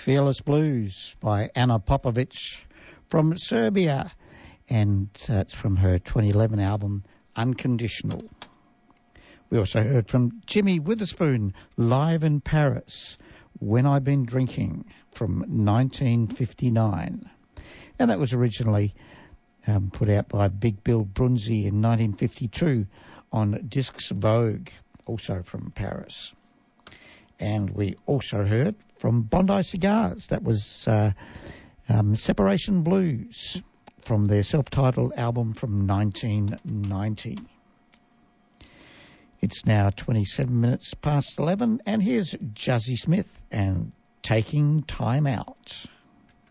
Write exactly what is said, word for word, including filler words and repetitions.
Fearless Blues by Anna Popovic from Serbia, and uh, it's from her twenty eleven album Unconditional. We also heard from Jimmy Witherspoon, live in Paris, When I've Been Drinking, from nineteen fifty-nine. And that was originally um, put out by Big Bill Brunzi in nineteen fifty-two on Discs Vogue, also from Paris. And we also heard from Bondi Cigars. That was uh, um, Separation Blues from their self-titled album from nineteen ninety. It's now twenty-seven minutes past eleven, and here's Jazzy Smith and Taking Time Out.